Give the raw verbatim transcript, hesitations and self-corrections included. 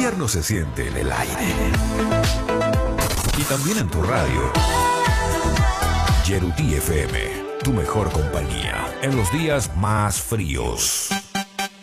invierno se siente en el aire. Y también en tu radio. Yeruti F M, tu mejor compañía en los días más fríos.